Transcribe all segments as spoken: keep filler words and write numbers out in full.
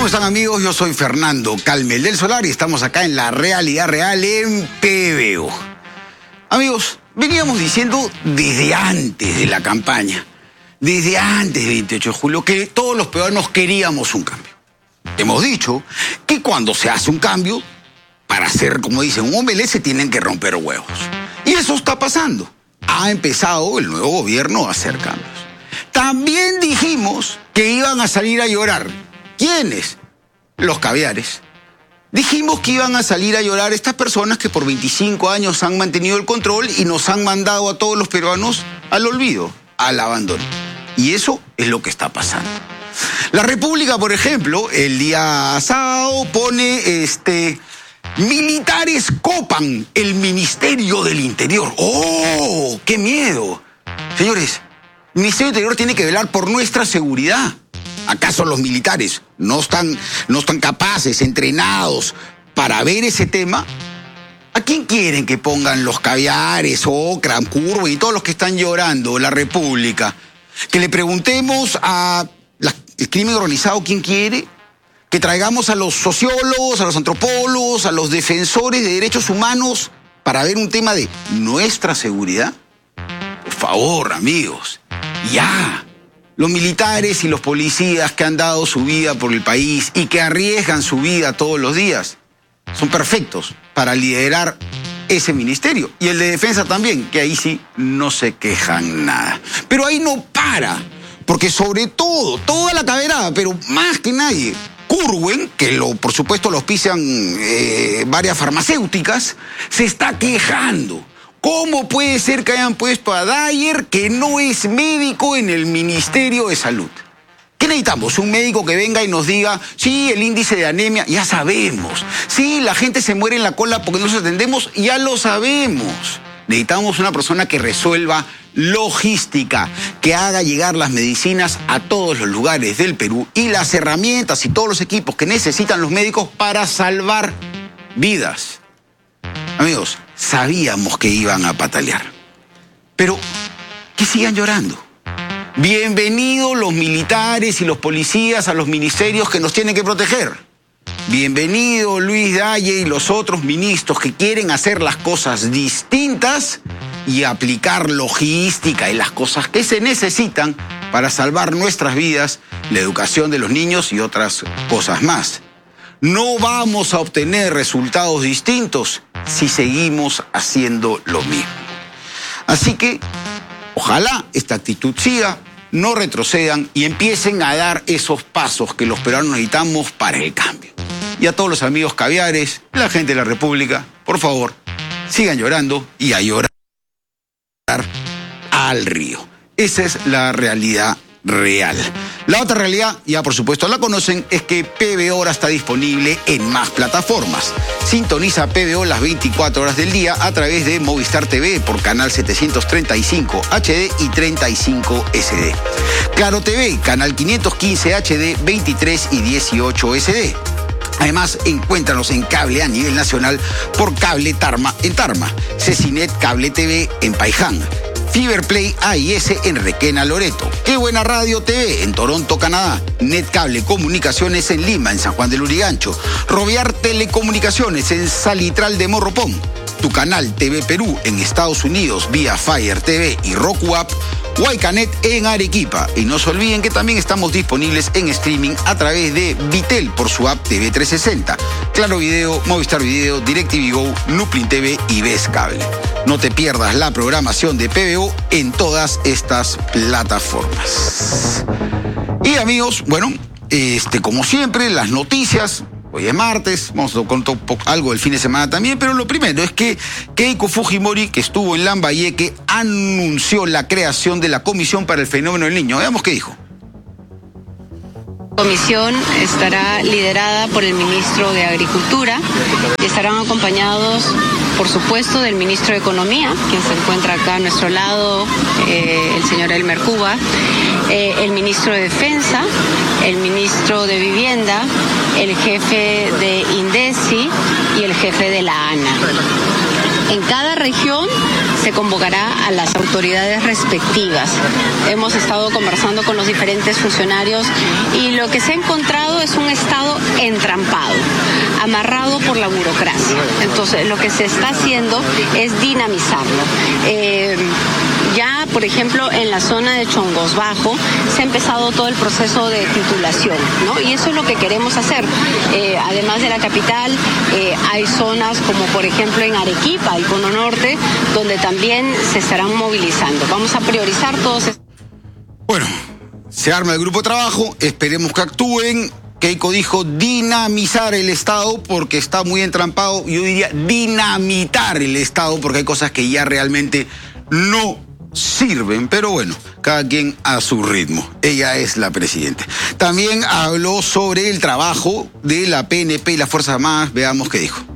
¿Cómo están, amigos? Yo soy Fernando Calmel del Solar y estamos acá en La Realidad Real en P B O. Amigos, veníamos diciendo desde antes de la campaña, desde antes del veintiocho de julio, que todos los peruanos queríamos un cambio. Hemos dicho que cuando se hace un cambio, para hacer, como dicen, un omelette se tienen que romper huevos. Y eso está pasando. Ha empezado el nuevo gobierno a hacer cambios. También dijimos que iban a salir a llorar. ¿Quiénes? Los caviares. Dijimos que iban a salir a llorar estas personas que por veinticinco años han mantenido el control y nos han mandado a todos los peruanos al olvido, al abandono. Y eso es lo que está pasando. La República, por ejemplo, el día sábado pone este... militares copan el Ministerio del Interior. ¡Oh! ¡Qué miedo! Señores, el Ministerio del Interior tiene que velar por nuestra seguridad. ¿Acaso los militares no están, no están capaces, entrenados para ver ese tema? ¿A quién quieren que pongan los caviares, Ocra, Curvo y todos los que están llorando la República? Que le preguntemos a la, el crimen organizado quién quiere. Que traigamos a los sociólogos, a los antropólogos, a los defensores de derechos humanos para ver un tema de nuestra seguridad. Por favor, amigos, ya. Los militares y los policías que han dado su vida por el país y que arriesgan su vida todos los días son perfectos para liderar ese ministerio. Y el de defensa también, que ahí sí no se quejan nada. Pero ahí no para, porque sobre todo, toda la caberada, pero más que nadie, Curwen, que lo, por supuesto lo auspician eh, varias farmacéuticas, se está quejando. ¿Cómo puede ser que hayan puesto a Dyer, que no es médico, en el Ministerio de Salud? ¿Qué necesitamos? Un médico que venga y nos diga, sí, el índice de anemia, ya sabemos. Sí, la gente se muere en la cola porque no nos atendemos, ya lo sabemos. Necesitamos una persona que resuelva logística, que haga llegar las medicinas a todos los lugares del Perú y las herramientas y todos los equipos que necesitan los médicos para salvar vidas. Amigos, sabíamos que iban a patalear, pero que sigan llorando. Bienvenidos los militares y los policías a los ministerios que nos tienen que proteger. Bienvenido Luis Dyer y los otros ministros que quieren hacer las cosas distintas y aplicar logística y las cosas que se necesitan para salvar nuestras vidas, la educación de los niños y otras cosas más. No vamos a obtener resultados distintos si seguimos haciendo lo mismo. Así que ojalá esta actitud siga, no retrocedan y empiecen a dar esos pasos que los peruanos necesitamos para el cambio. Y a todos los amigos caviares, la gente de la República, por favor, sigan llorando y a llorar al río. Esa es la realidad real. La otra realidad, ya por supuesto la conocen, es que P B O ahora está disponible en más plataformas. Sintoniza P B O las veinticuatro horas del día a través de Movistar T V por canal setecientos treinta y cinco H D y treinta y cinco S D. Claro T V, canal quinientos quince H D, veintitrés y dieciocho S D. Además, encuéntranos en cable a nivel nacional por Cable Tarma en Tarma, Cecinet Cable T V en Paiján, Fiberplay A I S en Requena, Loreto, Qué Buena Radio T V en Toronto, Canadá, Netcable Comunicaciones en Lima, en San Juan del Lurigancho, Roviar Telecomunicaciones en Salitral de Morropón, Tu Canal T V Perú en Estados Unidos vía Fire T V y Roku App, Huaycanet en Arequipa. Y no se olviden que también estamos disponibles en streaming a través de Vitel por su app T V trescientos sesenta, Claro Video, Movistar Video, DirecTV Go, Nuplin T V y Ves Cable. No te pierdas la programación de P B O en todas estas plataformas. Y amigos, bueno, este, como siempre, las noticias. Hoy es martes, vamos a contar algo del fin de semana también, pero lo primero es que Keiko Fujimori, que estuvo en Lambayeque, anunció la creación de la Comisión para el Fenómeno del Niño. Veamos qué dijo. La comisión estará liderada por el ministro de Agricultura y estarán acompañados, por supuesto, del ministro de Economía, quien se encuentra acá a nuestro lado, eh, el señor Elmer Cuba, eh, el ministro de Defensa, el ministro de Vivienda, el jefe de INDECI y el jefe de la ANA. En cada región se convocará a las autoridades respectivas. Hemos estado conversando con los diferentes funcionarios y lo que se ha encontrado es un Estado entrampado, amarrado por la burocracia. Entonces, lo que se está haciendo es dinamizarlo. Eh, Ya, por ejemplo, en la zona de Chongos Bajo se ha empezado todo el proceso de titulación, ¿no? Y eso es lo que queremos hacer. Eh, además de la capital, eh, hay zonas como, por ejemplo, en Arequipa, el Cono Norte, donde también se estarán movilizando. Vamos a priorizar todos estos. Bueno, se arma el grupo de trabajo, esperemos que actúen. Keiko dijo dinamizar el Estado porque está muy entrampado. Yo diría dinamitar el Estado porque hay cosas que ya realmente no sirven, pero bueno, cada quien a su ritmo. Ella es la presidenta. También habló sobre el trabajo de la P N P y las Fuerzas Armadas. Veamos qué dijo.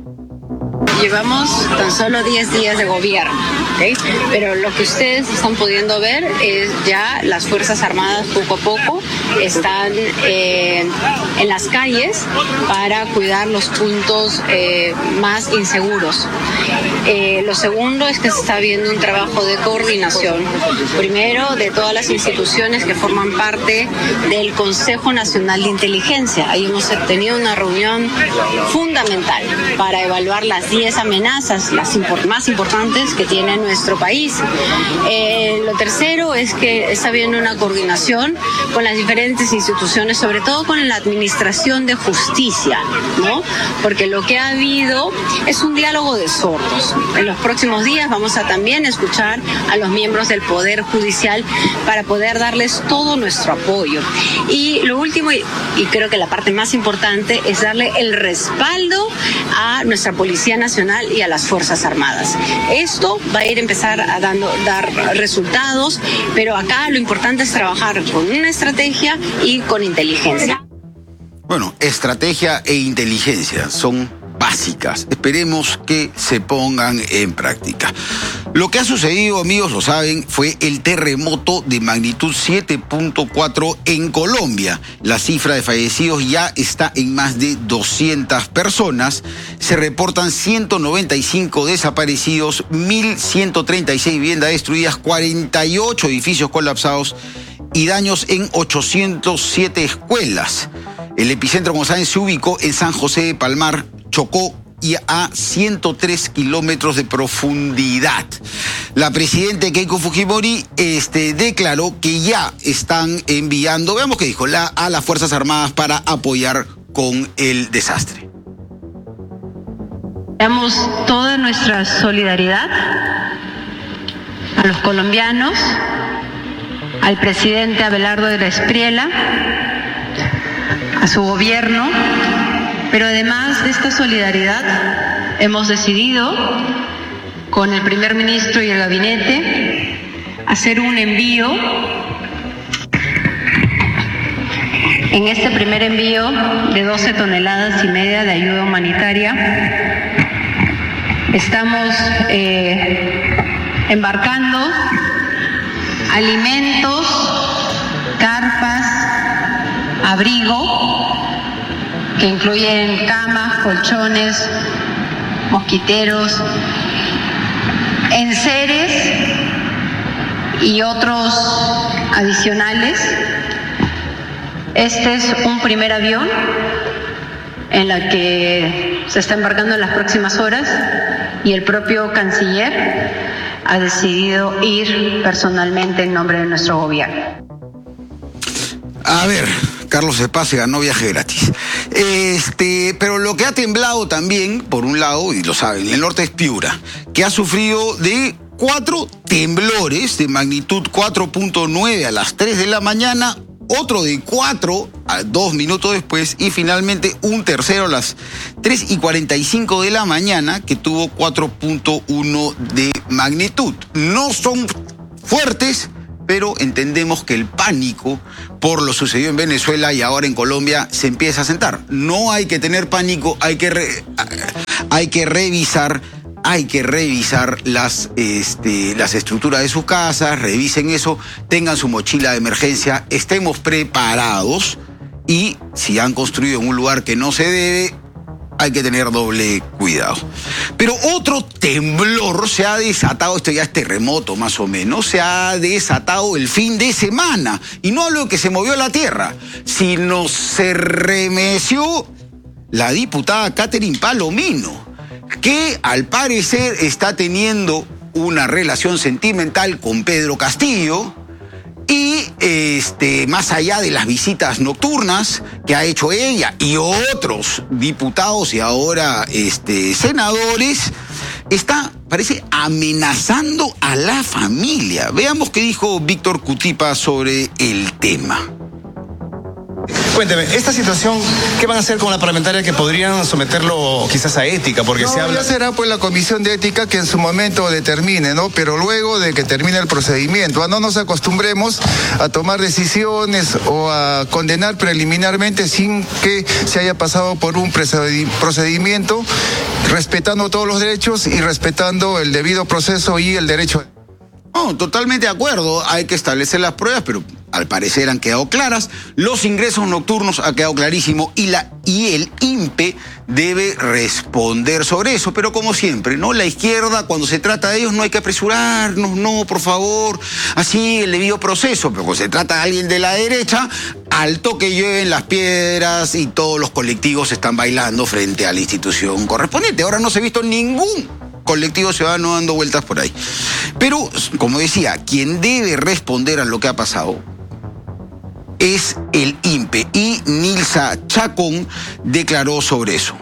Llevamos tan solo diez días de gobierno, ¿okay? Pero lo que ustedes están pudiendo ver es ya las Fuerzas Armadas poco a poco están eh, en las calles para cuidar los puntos eh, más inseguros. Eh, lo segundo es que se está viendo un trabajo de coordinación, primero de todas las instituciones que forman parte del Consejo Nacional de Inteligencia. Ahí hemos tenido una reunión fundamental para evaluar las diez amenazas, las import- más importantes que tiene nuestro país. Eh, lo tercero es que está habiendo una coordinación con las diferentes instituciones, sobre todo con la Administración de Justicia, ¿no? Porque lo que ha habido es un diálogo de sordos. En los próximos días vamos a también escuchar a los miembros del Poder Judicial para poder darles todo nuestro apoyo. Y lo último, y, y creo que la parte más importante, es darle el respaldo a nuestra Policía Nacional y a las Fuerzas Armadas. Esto va a ir a empezar a dando, dar resultados, pero acá lo importante es trabajar con una estrategia y con inteligencia. Bueno, estrategia e inteligencia son básicas. Esperemos que se pongan en práctica. Lo que ha sucedido, amigos, lo saben, fue el terremoto de magnitud siete punto cuatro en Colombia. La cifra de fallecidos ya está en más de doscientas personas. Se reportan ciento noventa y cinco desaparecidos, mil ciento treinta y seis viviendas destruidas, cuarenta y ocho edificios colapsados y daños en ochocientas siete escuelas. El epicentro, como saben, se ubicó en San José de Palmar, Chocó, y a ciento tres kilómetros de profundidad. La presidenta Keiko Fujimori este, declaró que ya están enviando, veamos qué dijo, la, a las Fuerzas Armadas para apoyar con el desastre. Damos toda nuestra solidaridad a los colombianos, al presidente Abelardo de la Espriella, a su gobierno. Pero además de esta solidaridad, hemos decidido, con el primer ministro y el gabinete, hacer un envío. En este primer envío de doce toneladas y media de ayuda humanitaria, estamos eh, embarcando alimentos, carpas, abrigo, que incluyen camas, colchones, mosquiteros, enseres y otros adicionales. Este es un primer avión en la que se está embarcando en las próximas horas y el propio canciller ha decidido ir personalmente en nombre de nuestro gobierno. A ver, Carlos Cepaz se ganó viaje gratis. Este, pero lo que ha temblado también, por un lado, y lo saben, el norte es Piura, que ha sufrido de cuatro temblores de magnitud cuatro punto nueve a las tres de la mañana, otro de cuatro a dos minutos después y finalmente un tercero a las tres y cuarenta y cinco de la mañana que tuvo cuatro punto uno de magnitud. No son fuertes, pero entendemos que el pánico por lo sucedido en Venezuela y ahora en Colombia se empieza a sentar. No hay que tener pánico, hay que, re, hay que revisar, hay que revisar las, este, las estructuras de sus casas, revisen eso, tengan su mochila de emergencia, estemos preparados y si han construido en un lugar que no se debe, hay que tener doble cuidado. Pero otro temblor se ha desatado, esto ya es terremoto más o menos, se ha desatado el fin de semana. Y no hablo de que se movió la tierra, sino se remeció la diputada Catherine Palomino, que al parecer está teniendo una relación sentimental con Pedro Castillo. Y este, más allá de las visitas nocturnas que ha hecho ella y otros diputados y ahora este, senadores, está, parece, amenazando a la familia. Veamos qué dijo Víctor Cutipa sobre el tema. Cuénteme, esta situación, ¿qué van a hacer con la parlamentaria que podrían someterlo quizás a ética? Porque no, se habla... ya será pues la comisión de ética que en su momento determine, ¿no? Pero luego de que termine el procedimiento, no nos acostumbremos a tomar decisiones o a condenar preliminarmente sin que se haya pasado por un procedimiento, respetando todos los derechos y respetando el debido proceso y el derecho. No, totalmente de acuerdo, hay que establecer las pruebas, pero al parecer han quedado claras. Los ingresos nocturnos ha quedado clarísimo y, la, y el I N P E debe responder sobre eso. Pero como siempre, ¿no? La izquierda, cuando se trata de ellos, no hay que apresurarnos, no, por favor, así el debido proceso. Pero cuando se trata de alguien de la derecha, al toque lleven las piedras y todos los colectivos están bailando frente a la institución correspondiente. Ahora no se ha visto ningún colectivo ciudadano dando vueltas por ahí. Pero, como decía, quien debe responder a lo que ha pasado es el I N P E y Nilsa Chacón declaró sobre eso.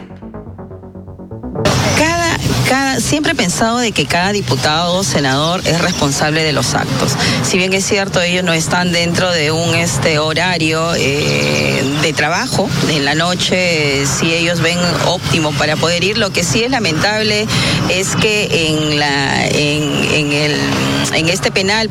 Cada, cada, siempre he pensado de que cada diputado o senador es responsable de los actos. Si bien es cierto, ellos no están dentro de un este horario eh, de trabajo, en la noche, si ellos ven óptimo para poder ir. Lo que sí es lamentable es que en, la, en, en, el, en este penal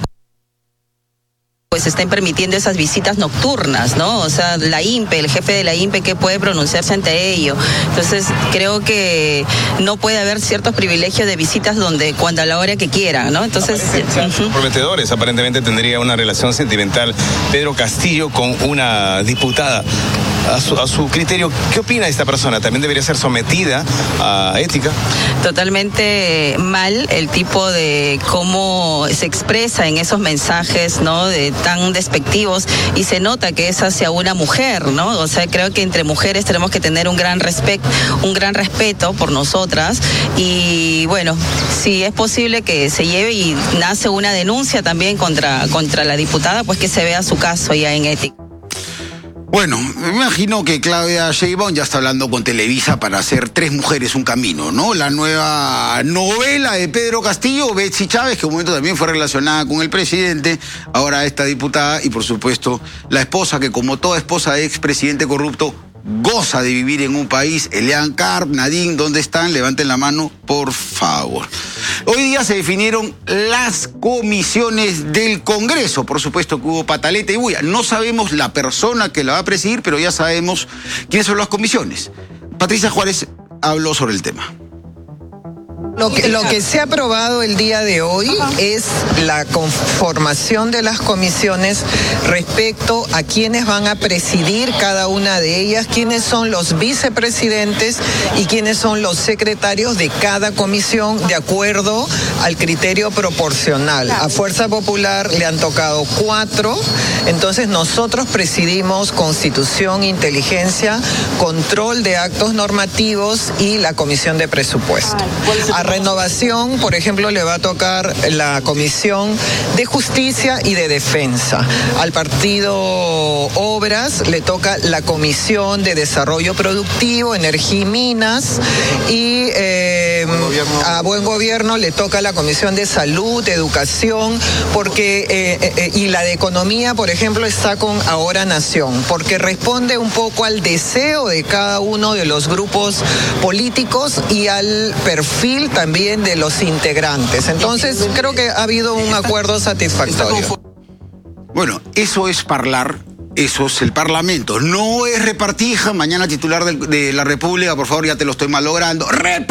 pues estén permitiendo esas visitas nocturnas, ¿no? O sea, la I N P E, el jefe de la I N P E, ¿qué puede pronunciarse ante ello? Entonces, creo que no puede haber ciertos privilegios de visitas donde, cuando a la hora que quieran, ¿no? Entonces... Uh-huh. Prometedores, aparentemente tendría una relación sentimental Pedro Castillo con una diputada. A su, a su criterio, ¿qué opina esta persona? ¿También debería ser sometida a ética? Totalmente mal el tipo de cómo se expresa en esos mensajes, ¿no? De tan despectivos, y se nota que es hacia una mujer, ¿no? O sea, creo que entre mujeres tenemos que tener un gran respeto, un gran respeto por nosotras, y bueno, si es posible que se lleve y nace una denuncia también contra, contra la diputada, pues que se vea su caso ya en ética. Bueno, me imagino que Claudia Sheinbaum ya está hablando con Televisa para hacer Tres Mujeres, un Camino, ¿no? La nueva novela de Pedro Castillo, Betsy Chávez, que en un momento también fue relacionada con el presidente, ahora esta diputada y por supuesto la esposa, que como toda esposa de expresidente corrupto, goza de vivir en un país. Elian Carp, Nadine, ¿dónde están? Levanten la mano, por favor. Hoy día se definieron las comisiones del Congreso. Por supuesto que hubo pataleta y bulla. No sabemos la persona que la va a presidir, pero ya sabemos quiénes son las comisiones. Patricia Juárez habló sobre el tema. Lo que, lo que se ha aprobado el día de hoy es la conformación de las comisiones respecto a quiénes van a presidir cada una de ellas, quiénes son los vicepresidentes y quiénes son los secretarios de cada comisión de acuerdo al criterio proporcional. A Fuerza Popular le han tocado cuatro, entonces nosotros presidimos Constitución, Inteligencia, Control de Actos Normativos y la Comisión de Presupuesto. A Renovación, por ejemplo, le va a tocar la Comisión de Justicia y de Defensa. Al Partido Obras le toca la Comisión de Desarrollo Productivo, Energía y Minas, y eh, a Buen Gobierno le toca la Comisión de Salud, Educación, porque eh, eh, y la de Economía, por ejemplo, está con Ahora Nación, porque responde un poco al deseo de cada uno de los grupos políticos y al perfil también de los integrantes. Entonces, creo que ha habido un acuerdo satisfactorio. Bueno, eso es parlar, eso es el Parlamento. No es repartija. Mañana titular de, de la República, por favor, ya te lo estoy malogrando.